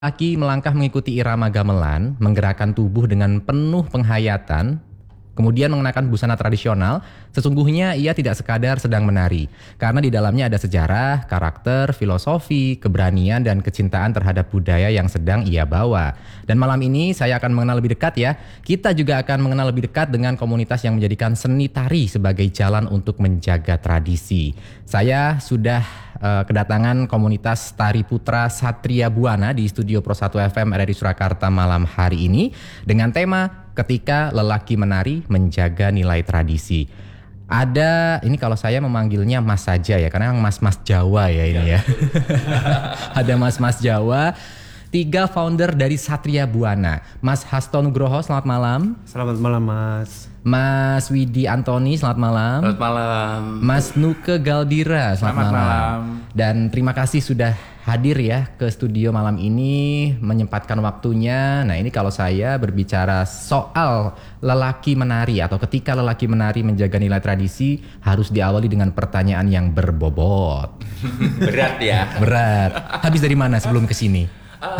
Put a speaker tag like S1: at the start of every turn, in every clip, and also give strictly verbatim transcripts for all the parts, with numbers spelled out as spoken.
S1: Aki melangkah mengikuti irama gamelan, menggerakkan tubuh dengan penuh penghayatan, kemudian mengenakan busana tradisional. Sesungguhnya ia tidak sekadar sedang menari, karena di dalamnya ada sejarah, karakter, filosofi, keberanian, dan kecintaan terhadap budaya yang sedang ia bawa. Dan malam ini saya akan mengenal lebih dekat ya. Kita juga akan mengenal lebih dekat dengan komunitas yang menjadikan seni tari sebagai jalan untuk menjaga tradisi. Saya sudah Uh, kedatangan komunitas Tari Putra Satria Buana di studio Pro satu F M R R I Surakarta malam hari ini dengan tema Ketika Lelaki Menari Menjaga Nilai Tradisi. Ada, ini kalau saya memanggilnya Mas saja ya, karena memang mas-mas Jawa ya ini ya. Ada mas-mas Jawa. Tiga founder dari Satria Buana. Mas Hasto Nugroho, selamat malam.
S2: Selamat malam, Mas.
S1: Mas Widi Antoni, selamat malam.
S3: Selamat malam.
S1: Mas Nuke Galdira, selamat, selamat malam. malam. Dan terima kasih sudah hadir ya ke studio malam ini, menyempatkan waktunya. Nah, ini kalau saya berbicara soal lelaki menari atau ketika lelaki menari menjaga nilai tradisi, harus diawali dengan pertanyaan yang berbobot.
S3: Berat ya.
S1: Berat. Habis dari mana sebelum kesini? Uh,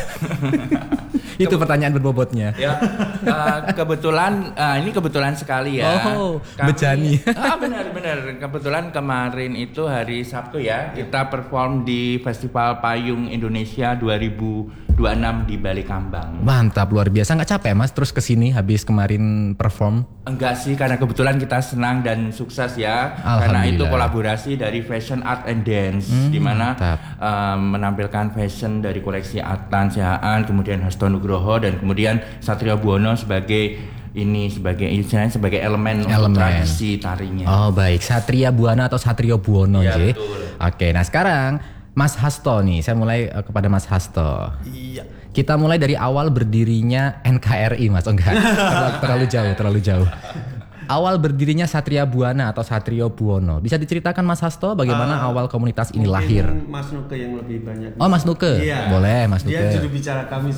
S1: itu ke- pertanyaan berbobotnya.
S3: Ya, uh, kebetulan uh, ini kebetulan sekali ya.
S1: Oh, bejani.
S3: Ah benar-benar kebetulan kemarin itu hari Sabtu ya kita perform di Festival Payung Indonesia dua ribu dua puluh enam di Balikambang.
S1: Mantap, luar biasa. Nggak capek Mas terus kesini habis kemarin perform?
S3: Enggak sih, karena kebetulan kita senang dan sukses ya. Karena itu kolaborasi dari Fashion Art and Dance, hmm, di mana um, menampilkan fashion dari koleksi Atlan Sihaan, kemudian Hasto Nugroho, dan kemudian Satria Buana sebagai ini sebagai istilahnya sebagai elemen, elemen untuk tradisi tarinya.
S1: Oh baik, Satria Buana atau Satrio Buono ya.
S3: Betul.
S1: Oke, nah sekarang Mas Hasto nih, saya mulai uh, kepada Mas Hasto.
S2: Iya.
S1: Kita mulai dari awal berdirinya N K R I, Mas. Oh enggak, terlalu, terlalu jauh, terlalu jauh. Awal berdirinya Satria Buana atau Satrio Buono. Bisa diceritakan Mas Hasto bagaimana uh, awal komunitas ini lahir?
S2: Mas Nuke yang lebih banyak.
S1: Oh Mas Nuke?
S2: Iya.
S1: Boleh Mas Nuke.
S2: Dia juru bicara kami.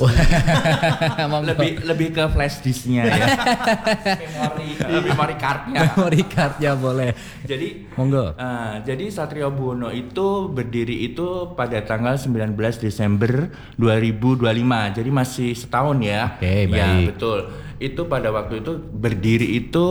S3: lebih lebih ke flash disknya ya. Memori, uh, memory cardnya.
S1: Memory cardnya boleh.
S3: Jadi,
S1: monggo.
S3: Uh, jadi Satria Buono itu berdiri itu pada tanggal sembilan belas Desember dua ribu dua puluh lima. Jadi masih setahun ya.
S1: Oke, okay, baik.
S3: Ya, betul. Itu pada waktu itu berdiri itu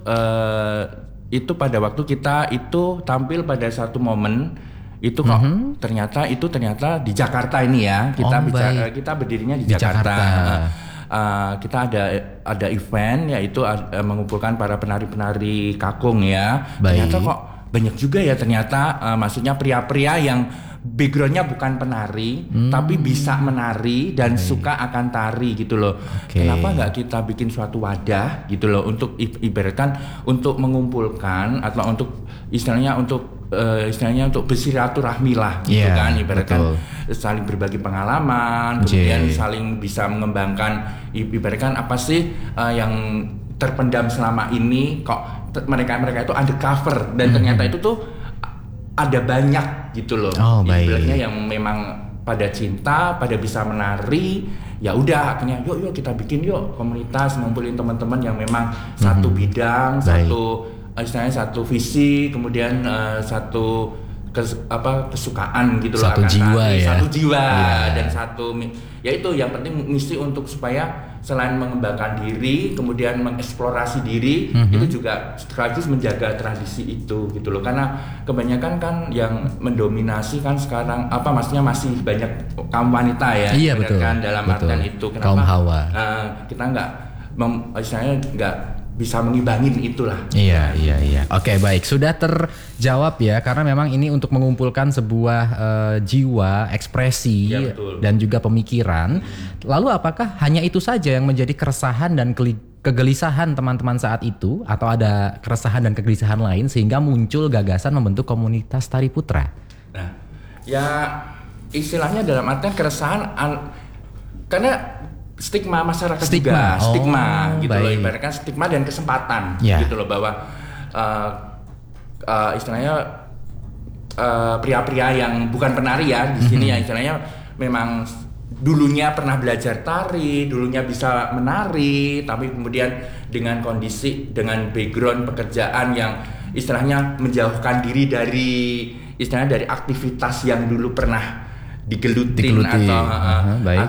S3: uh, itu pada waktu kita itu tampil pada satu momen itu kok mm-hmm. ternyata itu ternyata di Jakarta ini ya kita oh, bicara baik. Kita berdirinya di, di Jakarta, Jakarta. Uh, kita ada ada event yaitu uh, mengumpulkan para penari-penari kakung ya.
S1: Baik.
S3: Ternyata kok banyak juga ya ternyata uh, maksudnya pria-pria yang backgroundnya bukan penari, hmm. tapi bisa menari dan okay. suka akan tari gitu loh. Okay. Kenapa nggak kita bikin suatu wadah gitu loh untuk ibaratkan untuk mengumpulkan atau untuk istilahnya untuk uh, istilahnya untuk bersilaturahmi lah gitu yeah, kan, ibaratkan betul. Saling berbagi pengalaman, kemudian J. saling bisa mengembangkan ibaratkan apa sih uh, yang terpendam selama ini kok mereka mereka itu undercover dan hmm. ternyata itu tuh ada banyak gitu loh,
S1: oh,
S3: ibaratnya yang memang pada cinta, pada bisa menari, ya udah akhirnya yuk yuk kita bikin yuk komunitas, ngumpulin teman-teman yang memang mm-hmm. satu bidang, baik. satu istilahnya satu visi, kemudian uh, satu kes, apa kesukaan gitu
S1: satu
S3: loh,
S1: jiwa
S3: tari,
S1: ya,
S3: satu jiwa
S1: yeah.
S3: dan satu, ya itu yang penting misi untuk supaya selain mengembangkan diri, kemudian mengeksplorasi diri, mm-hmm. itu juga sekaligus menjaga tradisi itu gitu loh. Karena kebanyakan kan yang mendominasi kan sekarang apa maksudnya masih banyak kaum wanita ya,
S1: iya, betul,
S3: kan dalam
S1: betul.
S3: artian itu. Kenapa
S1: kaum hawa.
S3: Uh, kita nggak, misalnya nggak bisa mengimbangin itulah.
S1: Iya, iya, iya. Oke, baik. Sudah terjawab ya, karena memang ini untuk mengumpulkan sebuah uh, jiwa, ekspresi, ya, dan juga pemikiran. Hmm. Lalu apakah hanya itu saja yang menjadi keresahan dan kegelisahan teman-teman saat itu? Atau ada keresahan dan kegelisahan lain sehingga muncul gagasan membentuk komunitas Tari Putra?
S3: Nah, ya istilahnya dalam artian keresahan, an- karena stigma masyarakat
S1: stigma.
S3: juga,
S1: oh,
S3: stigma gitu
S1: baik.
S3: loh, ibaratkan stigma dan kesempatan
S1: yeah.
S3: gitu loh, bahwa uh, uh, istilahnya uh, pria-pria yang bukan penari ya di sini mm-hmm. ya istilahnya memang dulunya pernah belajar tari, dulunya bisa menari, tapi kemudian dengan kondisi dengan background pekerjaan yang istilahnya menjauhkan diri dari istilahnya dari aktivitas yang dulu pernah digelutin
S1: Digeluti.
S3: atau
S1: Aha, baik.